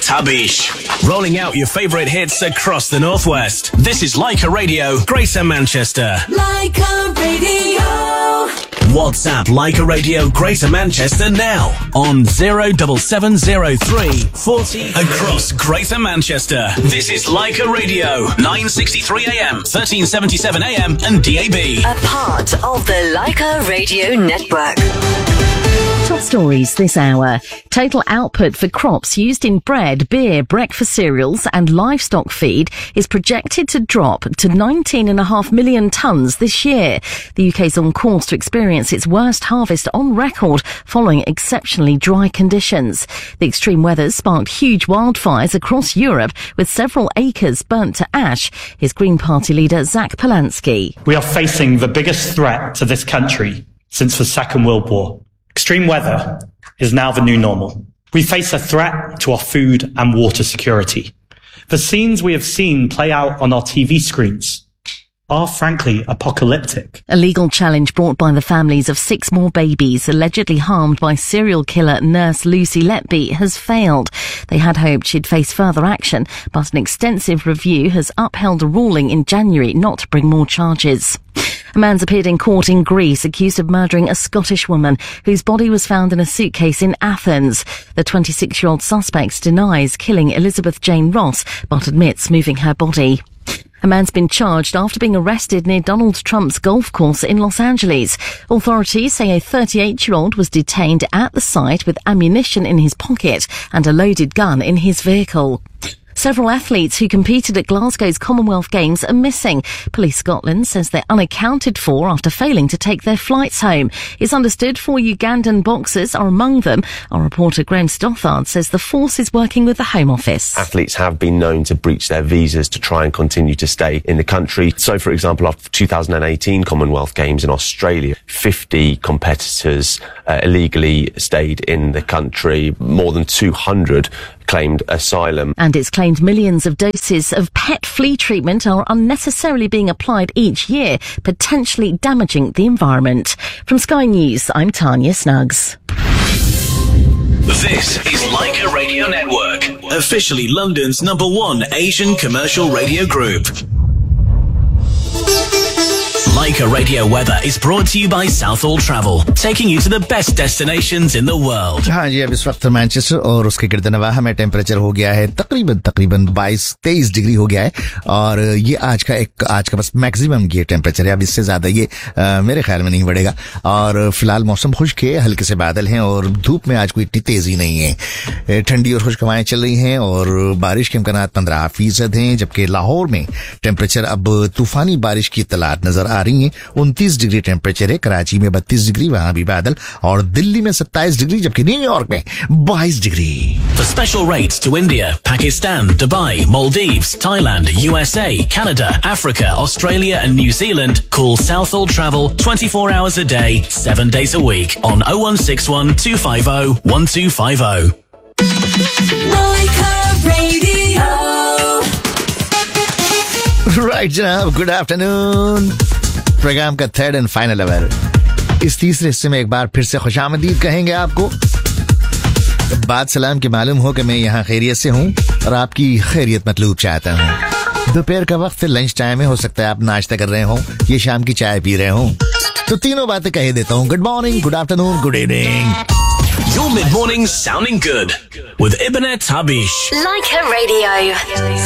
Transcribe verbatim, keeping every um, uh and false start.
Tabish. Rolling out your favourite hits across the Northwest. This is Leica Radio, Greater Manchester. Leica Radio. WhatsApp Leica Radio Greater Manchester now on zero seven seven zero three forty across Greater Manchester. This is Leica Radio, nine sixty-three A M, thirteen seventy-seven A M and D A B. A part of the Leica Radio Network. Top stories this hour. Total output for crops used in bread, beer, breakfast cereals and livestock feed is projected to drop to nineteen point five million tonnes this year. The U K is on course to experience its worst harvest on record following exceptionally dry conditions. The extreme weather sparked huge wildfires across Europe with several acres burnt to ash. Here's Green Party leader Zach Polanski. We are facing the biggest threat to this country since the Second World War. Extreme weather is now the new normal. We face a threat to our food and water security. The scenes we have seen play out on our T V screens are frankly apocalyptic. A legal challenge brought by the families of six more babies allegedly harmed by serial killer nurse Lucy Letby has failed. They had hoped she'd face further action, but an extensive review has upheld a ruling in January not to bring more charges. A man's appeared in court in Greece accused of murdering a Scottish woman whose body was found in a suitcase in Athens. The twenty-six-year-old suspect denies killing Elizabeth Jane Ross, but admits moving her body. A man's been charged after being arrested near Donald Trump's golf course in Los Angeles. Authorities say a thirty-eight-year-old was detained at the site with ammunition in his pocket and a loaded gun in his vehicle. Several athletes who competed at Glasgow's Commonwealth Games are missing. Police Scotland says they're unaccounted for after failing to take their flights home. It's understood four Ugandan boxers are among them. Our reporter Graham Stothard says the force is working with the Home Office. Athletes have been known to breach their visas to try and continue to stay in the country. So, for example, after two thousand eighteen Commonwealth Games in Australia, fifty competitors uh, illegally stayed in the country. More than two hundred claimed asylum. And it's claimed millions of doses of pet flea treatment are unnecessarily being applied each year, potentially damaging the environment. From Sky News, I'm Tanya Snuggs. This is Leica Radio Network, officially London's number one Asian commercial radio group. Leica Radio Weather is brought to you by Southall Travel, taking you to the best destinations in the world. हाँ जी, अब इस वक्त Manchester और उसके गिरद नवाह में temperature हो गया है तकरीबन तकरीबन बाईस तेईस डिग्री हो गया है और ये आज का एक आज का बस मैक्सिमम ये टेम्परेचर है. अब इससे ज्यादा ये आ, मेरे ख्याल में नहीं बढ़ेगा. और फिलहाल मौसम खुश्क है, हल्के से बादल हैं और धूप में आज कोई इतनी तेजी नहीं है. ठंडी और खुश्क हवाएं चल रही हैं और बारिश के इम्कानात पंद्रह फीसद हैं, जबकि लाहौर में टेम्परेचर अब तूफानी बारिश की इत्तलात नजर आ रही है. उनतीस डिग्री टेम्परेचर है, कराची में बत्तीस डिग्री, वहां भी बादल, और दिल्ली में सत्ताईस डिग्री, जबकि न्यूयॉर्क में बाईस degree. For special rates to India, Pakistan, Dubai, Maldives, Thailand, U S A, Canada, Africa, Australia and New Zealand, call Southall Travel twenty-four hours a day, seven days a week on oh one six one, two five oh, one two five oh. Leica Radio. Right जनाब, good afternoon. Programme का third and final our. इस तीसरे हिस्से में एक बार फिर से खुशामदीद कहेंगे आपको. बात सलाम की मालूम हो कि मैं यहाँ खैरियत से हूँ और आपकी खैरियत मतलूब चाहता हूँ. दोपहर का वक्त लंच टाइम है, हो सकता है आप नाश्ता कर रहे हो, ये शाम की चाय पी रहे हो, तो तीनों बातें कह देता हूँ. Good morning, good afternoon, good evening. Your mid-morning sounding good with Ibanet Tabish. Leica Radio.